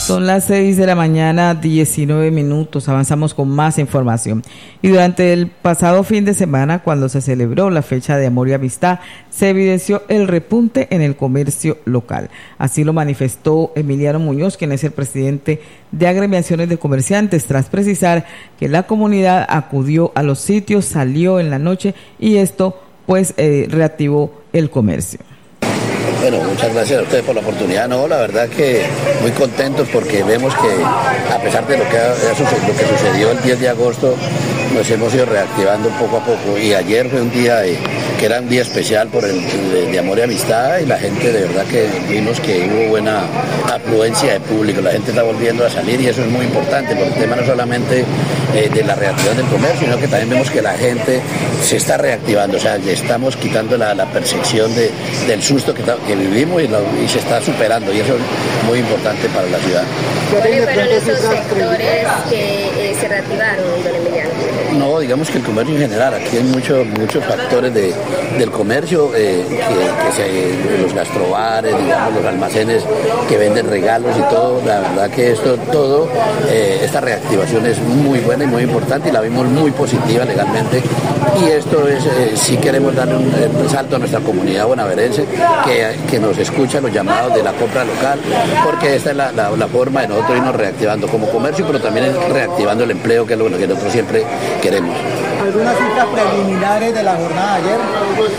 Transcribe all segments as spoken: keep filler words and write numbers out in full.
Son las seis de la mañana, diecinueve minutos. Avanzamos con más información. Y durante el pasado fin de semana, cuando se celebró la fecha de amor y amistad, se evidenció el repunte en el comercio local. Así lo manifestó Emiliano Muñoz, quien es el presidente de Agremiaciones de Comerciantes, tras precisar que la comunidad acudió a los sitios, salió en la noche y esto pues eh, reactivó el comercio. Bueno, muchas gracias a ustedes por la oportunidad. No, la verdad que muy contentos porque vemos que a pesar de lo que, ha, lo que sucedió el diez de agosto, nos hemos ido reactivando poco a poco. Y ayer fue un día de, que era un día especial por el de, de amor y amistad, y la gente de verdad que vimos que hubo buena afluencia de público. La gente está volviendo a salir y eso es muy importante, porque el tema no solamente eh, de la reactivación del comercio, sino que también vemos que la gente se está reactivando. O sea, le estamos quitando la, la percepción de, del susto que, que vivimos y, lo, y se está superando, y eso es muy importante para la ciudad. ¿Cuáles fueron esos sectores que eh, se reactivaron, don Emiliano? No, digamos que el comercio en general, aquí hay muchos muchos factores de, del comercio, eh, que, que se, los gastrobares, digamos, los almacenes que venden regalos y todo. La verdad que esto todo, eh, esta reactivación es muy buena y muy importante y la vimos muy positiva legalmente, y esto es, eh, sí queremos darle un, un salto a nuestra comunidad bonaverense que, que nos escucha los llamados de la compra local, porque esta es la, la, la forma de nosotros irnos reactivando como comercio, pero también es reactivando el empleo, que es lo que nosotros siempre queremos. ¿Algunas cifras preliminares de la jornada de ayer?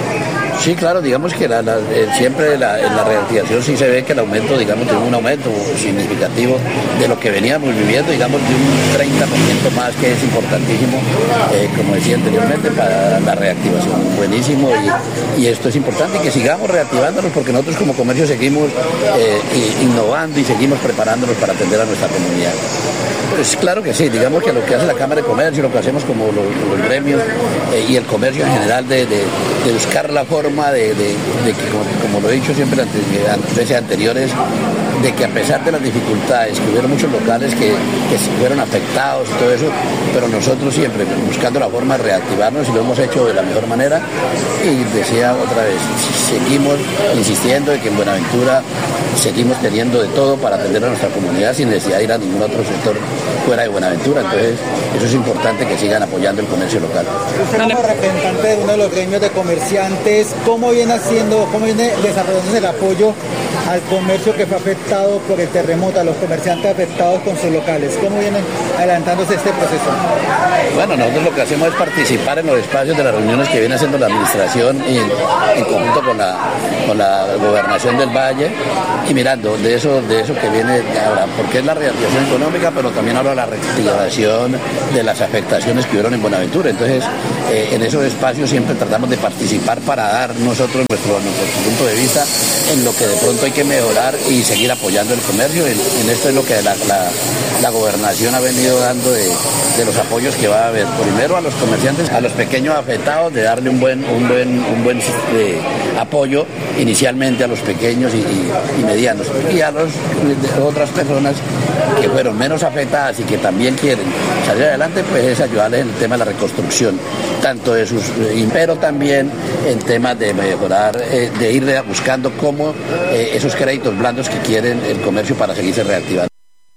Sí, claro, digamos que la, la, eh, siempre la, en la reactivación sí se ve que el aumento, digamos, tiene un aumento significativo de lo que veníamos viviendo, digamos, de un treinta por ciento más, que es importantísimo, eh, como decía anteriormente, para la reactivación. Buenísimo, y, y esto es importante, que sigamos reactivándonos, porque nosotros como comercio seguimos eh, innovando y seguimos preparándonos para atender a nuestra comunidad. Pues claro que sí, digamos que lo que hace la Cámara de Comercio, lo que hacemos como los, los gremios eh, y el comercio en general, de, de, de buscar la forma de, de, de que, como, como lo he dicho siempre ante veces anteriores, de que a pesar de las dificultades, que hubieron muchos locales que, que fueron afectados y todo eso, pero nosotros siempre buscando la forma de reactivarnos, y lo hemos hecho de la mejor manera. Y decía otra vez, seguimos insistiendo en que en Buenaventura seguimos teniendo de todo para atender a nuestra comunidad sin necesidad de ir a ningún otro sector fuera de Buenaventura. Entonces eso es importante, que sigan apoyando el comercio local. Usted como representante de uno de los gremios de comerciantes, ¿cómo viene haciendo, cómo viene desarrollándose el apoyo al comercio que fue afectado por el terremoto, a los comerciantes afectados con sus locales? ¿Cómo vienen adelantándose este proceso? Bueno, nosotros lo que hacemos es participar en los espacios de las reuniones que viene haciendo la administración y en, en conjunto con la, con la gobernación del Valle, y mirando de eso, de eso que viene ahora, porque es la reactivación económica, pero también ahora la reactivación de las afectaciones que hubieron en Buenaventura. Entonces, eh, en esos espacios siempre tratamos de participar para dar nosotros nuestro, nuestro punto de vista en lo que de pronto hay que mejorar y seguir apoyando el comercio. En, en esto es lo que la, la, la gobernación ha venido dando de, de los apoyos que va a haber. Primero a los comerciantes, a los pequeños afectados, de darle un buen, un buen, un buen eh, apoyo inicialmente a los pequeños y, y, y medianos, y a las otras personas que fueron menos afectadas y que también quieren salir adelante, pues es ayudarles en el tema de la reconstrucción, tanto de sus, pero también en temas de mejorar, eh, de ir buscando cómo eh, esos créditos blandos que quieren el comercio para seguirse reactivando.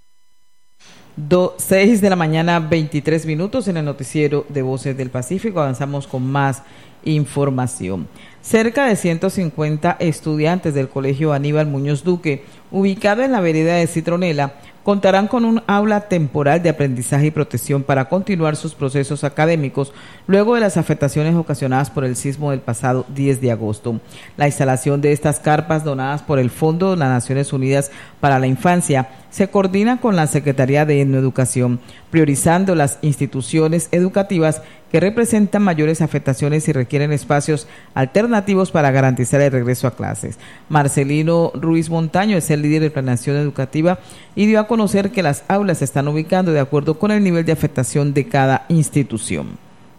Do, seis de la mañana, veintitrés minutos en el noticiero de Voces del Pacífico. Avanzamos con más información. Cerca de ciento cincuenta estudiantes del Colegio Aníbal Muñoz Duque, ubicado en la vereda de Citronela, contarán con un aula temporal de aprendizaje y protección para continuar sus procesos académicos luego de las afectaciones ocasionadas por el sismo del pasado diez de agosto. La instalación de estas carpas, donadas por el Fondo de las Naciones Unidas para la Infancia, se coordina con la Secretaría de Educación, priorizando las instituciones educativas que representan mayores afectaciones y requieren espacios alternativos para garantizar el regreso a clases. Marcelino Ruiz Montaño es el líder de planeación educativa y dio a conocer que las aulas se están ubicando de acuerdo con el nivel de afectación de cada institución.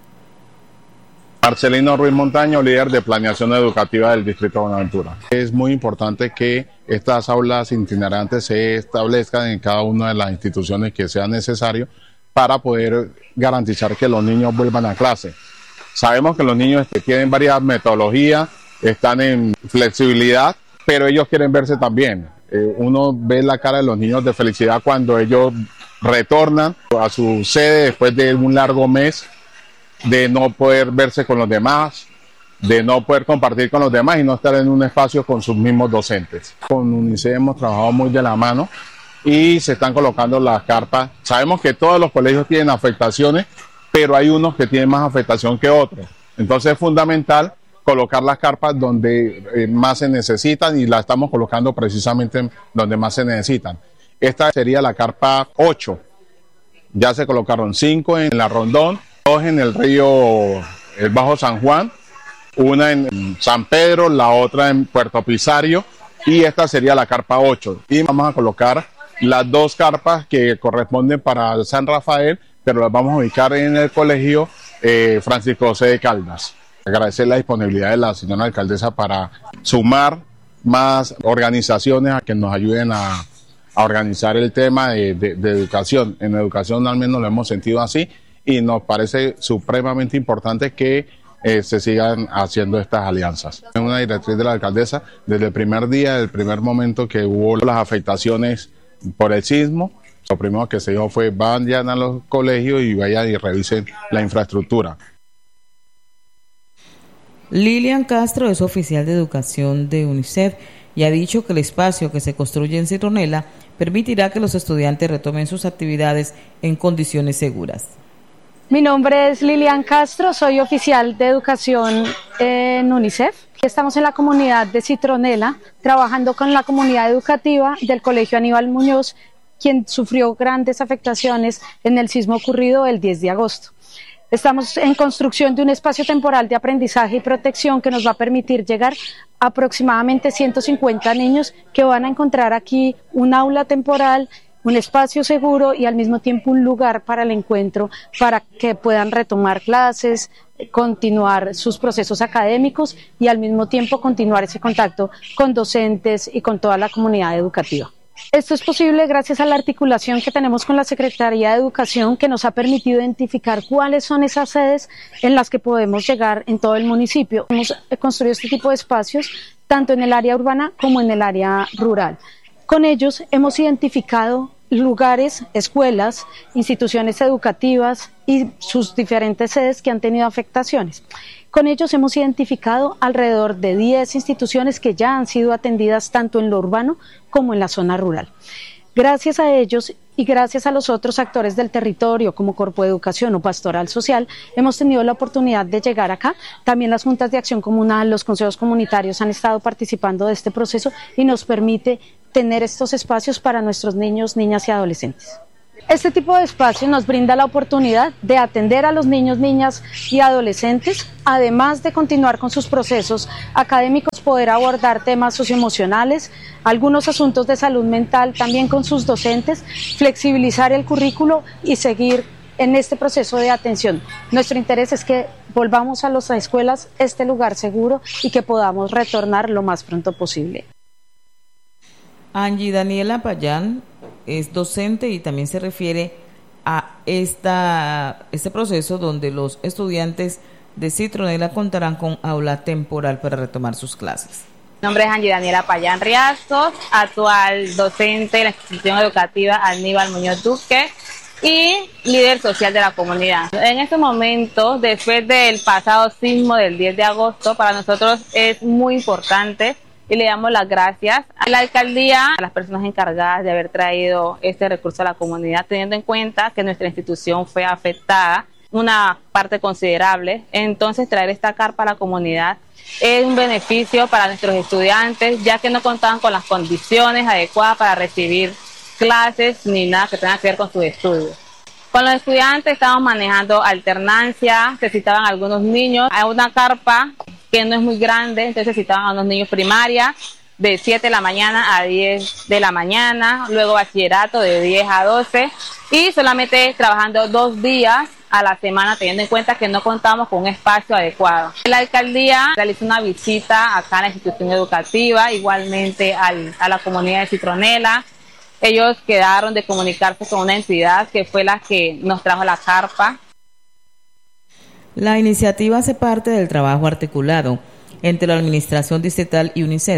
Marcelino Ruiz Montaño, líder de planeación educativa del Distrito de Buenaventura. Es muy importante que estas aulas itinerantes se establezcan en cada una de las instituciones que sea necesario para poder garantizar que los niños vuelvan a clase. Sabemos que los niños tienen varias metodologías, están en flexibilidad, pero ellos quieren verse también. Eh, uno ve la cara de los niños de felicidad cuando ellos retornan a su sede después de un largo mes de no poder verse con los demás, de no poder compartir con los demás y no estar en un espacio con sus mismos docentes. Con UNICEF hemos trabajado muy de la mano y se están colocando las carpas. Sabemos que todos los colegios tienen afectaciones, pero hay unos que tienen más afectación que otros. Entonces es fundamental colocar las carpas donde eh, más se necesitan y las estamos colocando precisamente donde más se necesitan. Esta sería la carpa ocho. Ya se colocaron cinco en la Rondón, dos en el río el Bajo San Juan, una en San Pedro, la otra en Puerto Pisario y esta sería la carpa ocho. Y vamos a colocar las dos carpas que corresponden para San Rafael, pero las vamos a ubicar en el colegio eh, Francisco José de Caldas. Agradecer la disponibilidad de la señora alcaldesa para sumar más organizaciones a que nos ayuden a, a organizar el tema de, de, de educación. En educación al menos lo hemos sentido así y nos parece supremamente importante que eh, se sigan haciendo estas alianzas. Es una directriz de la alcaldesa desde el primer día, desde el primer momento que hubo las afectaciones por el sismo. Lo primero que se dijo fue vayan a los colegios y vayan y revisen la infraestructura. Lilian Castro es oficial de educación de UNICEF y ha dicho que el espacio que se construye en Citronela permitirá que los estudiantes retomen sus actividades en condiciones seguras. Mi nombre es Lilian Castro, soy oficial de educación en UNICEF. Estamos en la comunidad de Citronela, trabajando con la comunidad educativa del Colegio Aníbal Muñoz, quien sufrió grandes afectaciones en el sismo ocurrido el diez de agosto. Estamos en construcción de un espacio temporal de aprendizaje y protección que nos va a permitir llegar a aproximadamente ciento cincuenta niños que van a encontrar aquí un aula temporal, un espacio seguro y al mismo tiempo un lugar para el encuentro, para que puedan retomar clases, continuar sus procesos académicos y al mismo tiempo continuar ese contacto con docentes y con toda la comunidad educativa. Esto es posible gracias a la articulación que tenemos con la Secretaría de Educación, que nos ha permitido identificar cuáles son esas sedes en las que podemos llegar en todo el municipio. Hemos construido este tipo de espacios tanto en el área urbana como en el área rural. Con ellos hemos identificado lugares, escuelas, instituciones educativas y sus diferentes sedes que han tenido afectaciones. Con ellos hemos identificado alrededor de diez instituciones que ya han sido atendidas tanto en lo urbano como en la zona rural. Gracias a ellos y gracias a los otros actores del territorio como Corpo de Educación o Pastoral Social, hemos tenido la oportunidad de llegar acá. También las juntas de acción comunal, los consejos comunitarios han estado participando de este proceso y nos permite tener estos espacios para nuestros niños, niñas y adolescentes. Este tipo de espacio nos brinda la oportunidad de atender a los niños, niñas y adolescentes, además de continuar con sus procesos académicos, poder abordar temas socioemocionales, algunos asuntos de salud mental también con sus docentes, flexibilizar el currículo y seguir en este proceso de atención. Nuestro interés es que volvamos a las escuelas, este lugar seguro, y que podamos retornar lo más pronto posible. Angie Daniela Payán es docente y también se refiere a esta, este proceso donde los estudiantes de Citronela contarán con aula temporal para retomar sus clases. Mi nombre es Angie Daniela Payán Riascos, actual docente de la institución educativa Aníbal Muñoz Duque y líder social de la comunidad. En estos momentos, después del pasado sismo del diez de agosto, para nosotros es muy importante y le damos las gracias a la alcaldía, a las personas encargadas de haber traído este recurso a la comunidad, teniendo en cuenta que nuestra institución fue afectada, una parte considerable. Entonces, traer esta carpa a la comunidad es un beneficio para nuestros estudiantes, ya que no contaban con las condiciones adecuadas para recibir clases ni nada que tenga que ver con sus estudios. Con los estudiantes estamos manejando alternancia, necesitaban algunos niños a una carpa que no es muy grande, entonces necesitaban a unos niños primaria de siete de la mañana a diez de la mañana, luego bachillerato de diez a doce y solamente trabajando dos días a la semana, teniendo en cuenta que no contamos con un espacio adecuado. La alcaldía realizó una visita acá en la institución educativa, igualmente al, a la comunidad de Citronela. Ellos quedaron de comunicarse con una entidad que fue la que nos trajo la carpa. La iniciativa hace parte del trabajo articulado entre la Administración Distrital y UNICEF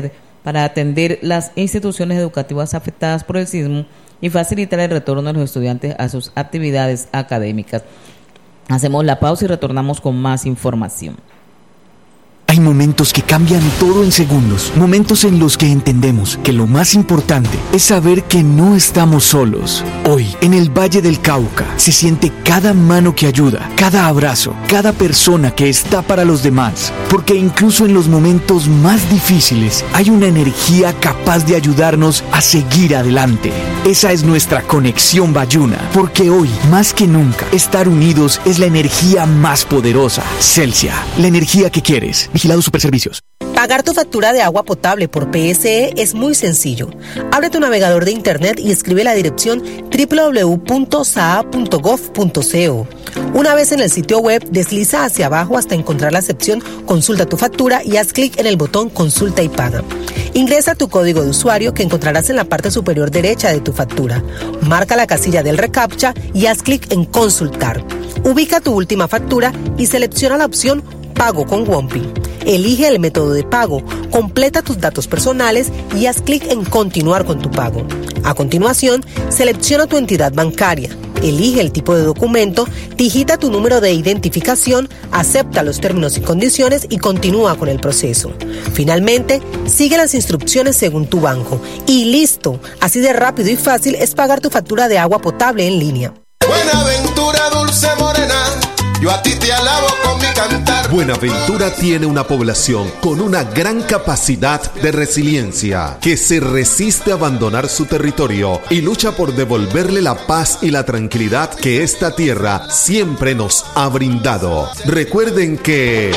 para atender las instituciones educativas afectadas por el sismo y facilitar el retorno de los estudiantes a sus actividades académicas. Hacemos la pausa y retornamos con más información. Hay momentos que cambian todo en segundos, momentos en los que entendemos que lo más importante es saber que no estamos solos. Hoy, en el Valle del Cauca, se siente cada mano que ayuda, cada abrazo, cada persona que está para los demás, porque incluso en los momentos más difíciles hay una energía capaz de ayudarnos a seguir adelante. Esa es nuestra conexión Bayuna, porque hoy, más que nunca, estar unidos es la energía más poderosa. Celsia, la energía que quieres. Vigilado Superservicios. Pagar tu factura de agua potable por P S E es muy sencillo. Abre tu navegador de internet y escribe la dirección doble u doble u doble u punto s a a punto gov punto co. Una vez en el sitio web, desliza hacia abajo hasta encontrar la sección Consulta tu factura y haz clic en el botón Consulta y paga. Ingresa tu código de usuario que encontrarás en la parte superior derecha de tu factura. Marca la casilla del reCAPTCHA y haz clic en Consultar. Ubica tu última factura y selecciona la opción Pago con Wompi. Elige el método de pago, completa tus datos personales y haz clic en Continuar con tu pago. A continuación, selecciona tu entidad bancaria, elige el tipo de documento, digita tu número de identificación, acepta los términos y condiciones y continúa con el proceso. Finalmente, sigue las instrucciones según tu banco y listo. Así de rápido y fácil es pagar tu factura de agua potable en línea. Buenaventura, dulce morena, yo a ti te alabo con mi cantar. Buenaventura tiene una población con una gran capacidad de resiliencia, que se resiste a abandonar su territorio y lucha por devolverle la paz y la tranquilidad que esta tierra siempre nos ha brindado. Recuerden que